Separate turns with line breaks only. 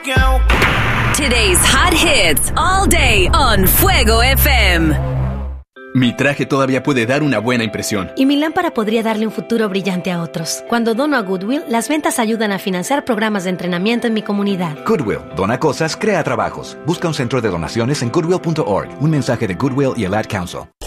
Today's hot hits all day on Fuego FM.
Mi traje todavía puede dar una buena impresión.
Y mi lámpara podría darle un futuro brillante a otros. Cuando dono a Goodwill, las ventas ayudan a financiar programas de entrenamiento en mi comunidad.
Goodwill, dona cosas, crea trabajos. Busca un centro de donaciones en goodwill.org. Un mensaje de Goodwill y el Ad Council.